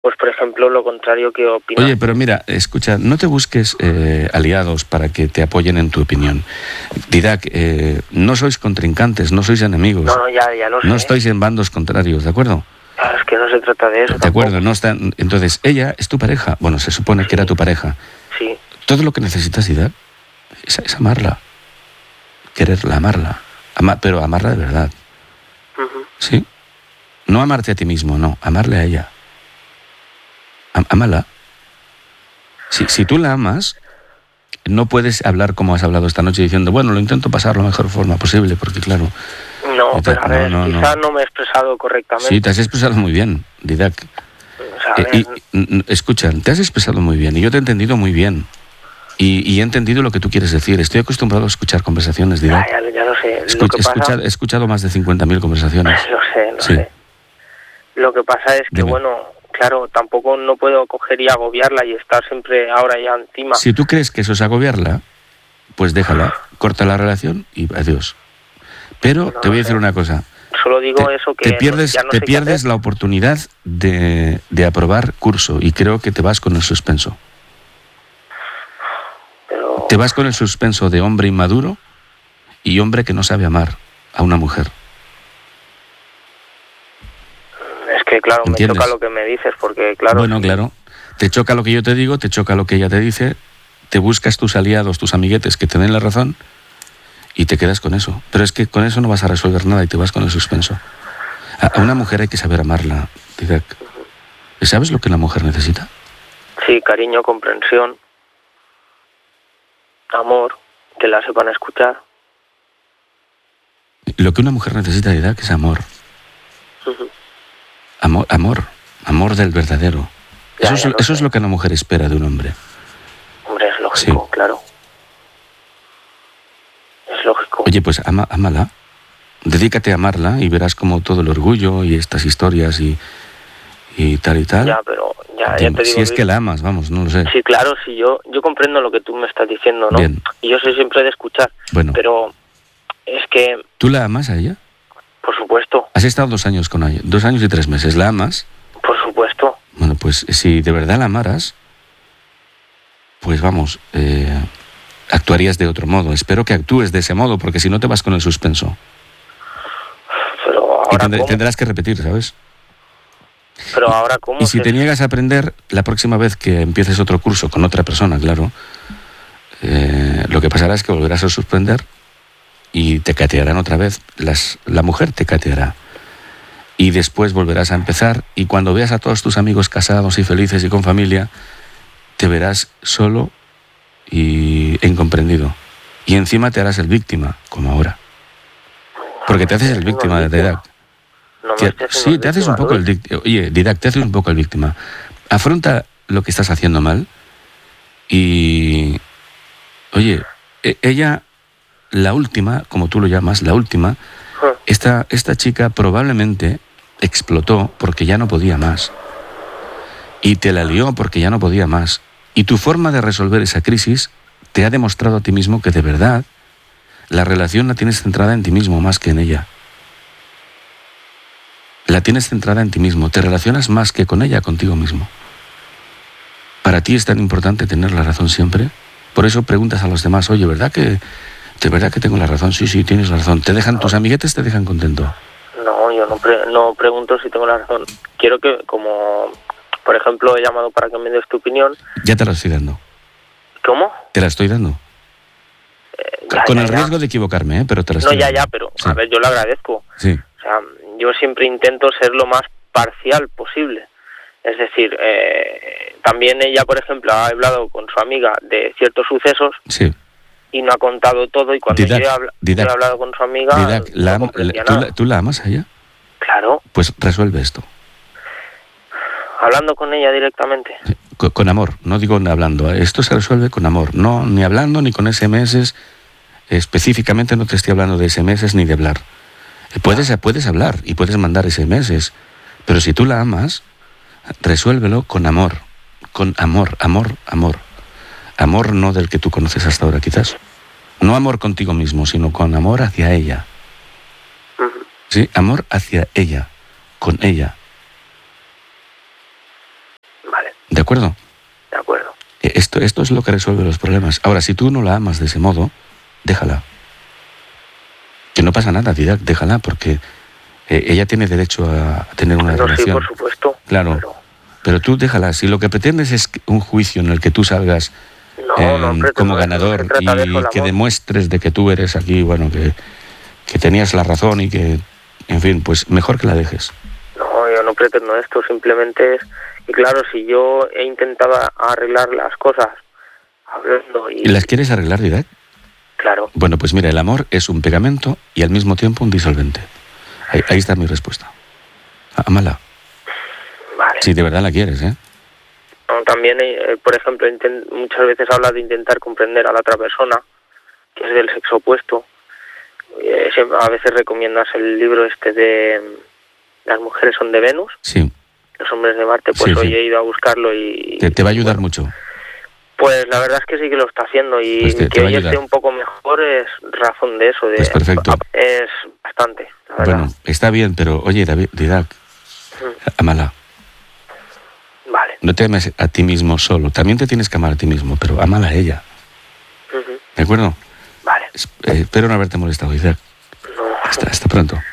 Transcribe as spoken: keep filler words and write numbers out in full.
pues por ejemplo lo contrario que opina. Oye, pero mira, escucha, no te busques eh, aliados para que te apoyen en tu opinión. Didac, eh, no sois contrincantes, no sois enemigos. No, no, ya, ya lo sé. No estáis en bandos contrarios, ¿de acuerdo? Claro, es que no se trata de eso. De tampoco. acuerdo, no está. Entonces, ella es tu pareja. Bueno, se supone que era tu pareja. Sí. Todo lo que necesitas, Didac, es, es amarla. Quererla, amarla. Ama, pero amarla de verdad. Uh-huh. ¿Sí? No amarte a ti mismo, no. Amarle a ella. Am, ámala. Si, si tú la amas, no puedes hablar como has hablado esta noche diciendo, bueno, lo intento pasar la mejor forma posible, porque claro... No, te, pero a ver, no, no, quizás no. no me he expresado correctamente. Sí, te has expresado muy bien, Didac. O sea, a Eh, ver, y, y, escucha, te has expresado muy bien y yo te he entendido muy bien. Y, y he entendido lo que tú quieres decir. Estoy acostumbrado a escuchar conversaciones, Didac. ya, ya, ya lo sé. Escuch, Lo que pasa... escuchado, he escuchado más de cincuenta mil conversaciones. Lo sé, lo Sí. sé. Lo que pasa es que, Dime. bueno, claro, tampoco no puedo coger y agobiarla y estar siempre ahora ya encima. Si tú crees que eso es agobiarla, pues déjala, corta la relación y adiós. Pero No te voy a lo decir sé. una cosa. Solo digo Te, eso que te pierdes, ya no te sé qué pierdes hacer. la oportunidad de, de aprobar curso y creo que te vas con el suspenso. Pero Te vas con el suspenso de hombre inmaduro y hombre que no sabe amar a una mujer. es que, claro, me ¿Entiendes? choca lo que me dices, porque, claro... Bueno, sí, claro. Te choca lo que yo te digo, te choca lo que ella te dice, te buscas tus aliados, tus amiguetes que te den la razón y te quedas con eso. Pero es que con eso no vas a resolver nada y te vas con el suspenso. A, a una mujer hay que saber amarla, Didac. ¿Sabes lo que la mujer necesita? Sí, cariño, comprensión, amor, que la sepan escuchar. Lo que una mujer necesita, Didac, es amor. Ujú. Amor, amor, amor del verdadero. Ya, Eso, es, ya lo eso es sé. lo que una mujer espera de un hombre. Hombre, es lógico, Sí. claro. Es lógico. Oye, pues ama, ámala. Dedícate a amarla y verás como todo el orgullo y estas historias y, y tal y tal. Ya, pero ya, ya Dime, te digo... si es Luis, que la amas, vamos, no lo sé. Sí, claro, sí, yo, yo comprendo lo que tú me estás diciendo, ¿no? Bien. Y yo soy siempre de escuchar, Bueno, pero es que, ¿tú la amas a ella? por supuesto, Has estado dos años con ella, dos años y tres meses. ¿La amas? por supuesto, Bueno, pues si de verdad la amaras, pues vamos, eh, actuarías de otro modo. Espero que actúes de ese modo, porque si no te vas con el suspenso. pero Y ahora tendré- cómo, tendrás que repetir, ¿sabes? pero ahora cómo Y si se- te niegas a aprender, la próxima vez que empieces otro curso con otra persona, claro, eh, lo que pasará es que volverás a suspender y te catearán otra vez. Las, la mujer te cateará. Y después volverás a empezar y cuando veas a todos tus amigos casados y felices y con familia, te verás solo y e incomprendido. Y encima te harás el víctima, como ahora. Porque te haces el víctima de Didac. No me Te- estés Sí, te haces un poco el víctima. Oye, Didac, te haces un poco el víctima. Afronta lo que estás haciendo mal y... Oye, e- ella, la última, como tú lo llamas, la última, esta, esta chica probablemente explotó porque ya no podía más. Y te la lió porque ya no podía más. Y tu forma de resolver esa crisis te ha demostrado a ti mismo que de verdad la relación la tienes centrada en ti mismo más que en ella. La tienes centrada en ti mismo. Te relacionas más que con ella, contigo mismo. Para ti es tan importante tener la razón siempre. Por eso preguntas a los demás, oye, ¿verdad que, ¿de verdad que tengo la razón? Sí, sí, tienes razón. ¿Te dejan, tus amiguetes te dejan contento? No, yo no, pre- no pregunto si tengo la razón. Quiero que, como, por ejemplo, he llamado para que me des tu opinión. Ya te la estoy dando. ¿Cómo? Te la estoy dando. Eh, ya, Con ya, el ya. riesgo de equivocarme, ¿eh? Pero te la No, estoy ya, dando. ya, pero, Sí. a ver, yo le agradezco. Sí. O sea, yo siempre intento ser lo más parcial posible. Es decir, eh, también ella, por ejemplo, ha hablado con su amiga de ciertos sucesos Sí. y no ha contado todo, y cuando Didac, yo, he habla- Didac, yo he hablado con su amiga Didac, la no am- comprendía la- ¿tú, nada. la, ¿tú la amas a ella? Claro, Pues resuelve esto. hablando con ella directamente. Con, con amor, no digo hablando. Esto se resuelve con amor. No, ni hablando ni con ese eme ese. Específicamente no te estoy hablando de ese eme ese ni de hablar. Puedes, puedes hablar y puedes mandar ese eme ese. Pero si tú la amas, resuélvelo con amor. Con amor, amor, amor. Amor no del que tú conoces hasta ahora, quizás. No amor contigo mismo, sino con amor hacia ella. Ujú. Sí, amor hacia ella, con ella. Vale. ¿De acuerdo? De acuerdo. Esto, esto es lo que resuelve los problemas. Ahora, si tú no la amas de ese modo, déjala. Que no pasa nada, Didac, déjala, porque eh, ella tiene derecho a tener una no, relación. Sí, por supuesto. Claro. Pero... pero tú déjala. Si lo que pretendes es un juicio en el que tú salgas no, eh, no, como ganador no y eso, que demuestres de que tú eres aquí, bueno, que, que tenías la razón y que, en fin, pues mejor que la dejes. No, yo no pretendo esto, simplemente es... Y claro, si yo he intentado arreglar las cosas hablando y... ¿Y las quieres arreglar, Didac? Claro. Bueno, pues mira, el amor es un pegamento y al mismo tiempo un disolvente. Ahí, ahí está mi respuesta. Ámala. Vale. Si de verdad la quieres, ¿eh? No, también, eh, por ejemplo, intent- muchas veces habla de intentar comprender a la otra persona, que es del sexo opuesto. Eh, siempre, a veces recomiendas el libro este de Las mujeres son de Venus. Sí. Los hombres de Marte, pues sí, hoy sí. he ido a buscarlo y... Te, te va a ayudar bueno, mucho. Pues la verdad es que sí que lo está haciendo y pues te, te que hoy esté un poco mejor es razón de eso. De, pues perfecto. Es bastante, la verdad. Bueno, está bien, pero oye, David, Didac, mm. ámala. Vale. No te ames a ti mismo solo. También te tienes que amar a ti mismo, pero ámala a ella. Uh-huh. ¿De acuerdo? Vale. Eh, espero no haberte molestado, Didac. No. Hasta, hasta pronto.